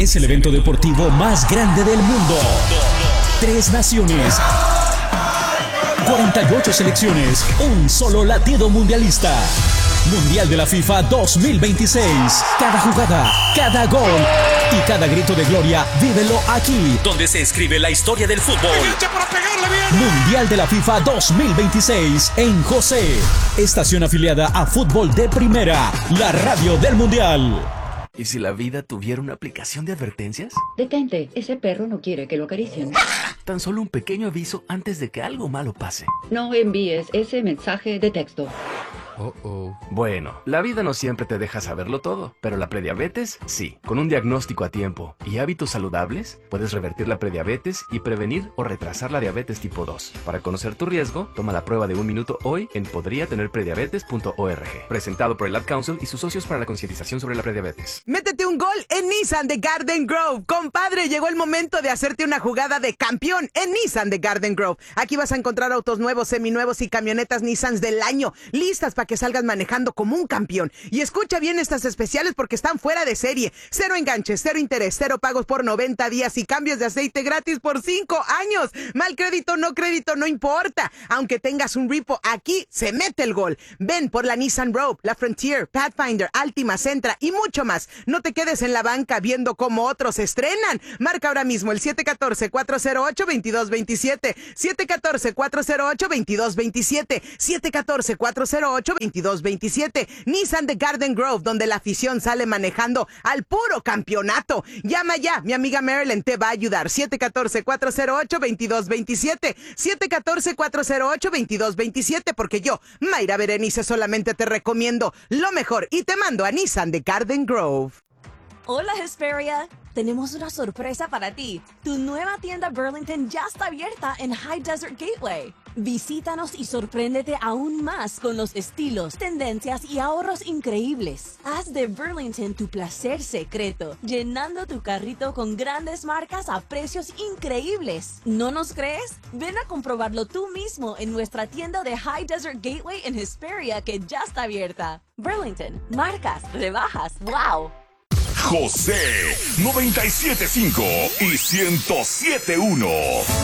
es el evento deportivo más grande del mundo. 3 naciones, 48 selecciones, un solo latido mundialista. Mundial de la FIFA 2026. Cada jugada, cada gol y cada grito de gloria, vívelo aquí, donde se escribe la historia del fútbol. Mundial de la FIFA 2026 en José. Estación afiliada a Fútbol de Primera, la radio del Mundial. ¿Y si la vida tuviera una aplicación de advertencias? Detente, ese perro no quiere que lo acaricien. Tan solo un pequeño aviso antes de que algo malo pase. No envíes ese mensaje de texto. Bueno, la vida no siempre te deja saberlo todo, pero la prediabetes, sí. Con un diagnóstico a tiempo y hábitos saludables, puedes revertir la prediabetes y prevenir o retrasar la diabetes tipo 2. Para conocer tu riesgo, toma la prueba de 1 minuto hoy en podriatenerprediabetes.org. Presentado por el Ad Council y sus socios para la concientización sobre la prediabetes. Métete un gol en Nissan de Garden Grove. Compadre, llegó el momento de hacerte una jugada de campeón en Nissan de Garden Grove. Aquí vas a encontrar autos nuevos, seminuevos y camionetas Nissan del año, listas para que salgas manejando como un campeón. Y escucha bien estas especiales porque están fuera de serie. 0 enganches, 0 interés, 0 pagos por 90 días y cambios de aceite gratis por 5 años. Mal crédito, no importa. Aunque tengas un repo, aquí se mete el gol. Ven por la Nissan Rogue, la Frontier, Pathfinder, Altima, Sentra y mucho más. No te quedes en la banca viendo cómo otros estrenan. Marca ahora mismo el 714-408-2227. 714-408-2227. 714-408-2227. Nissan de Garden Grove, donde la afición sale manejando al puro campeonato. Llama ya, mi amiga Marilyn te va a ayudar. 714-408-2227. 714-408-2227, porque yo, Mayra Berenice, solamente te recomiendo lo mejor y te mando a Nissan de Garden Grove. Hola, Hesperia. Tenemos una sorpresa para ti. Tu nueva tienda Burlington ya está abierta en High Desert Gateway. Visítanos y sorpréndete aún más con los estilos, tendencias y ahorros increíbles. Haz de Burlington tu placer secreto, llenando tu carrito con grandes marcas a precios increíbles. ¿No nos crees? Ven a comprobarlo tú mismo en nuestra tienda de High Desert Gateway en Hesperia, que ya está abierta. Burlington, marcas, rebajas, wow. José 97.5 y 107.1.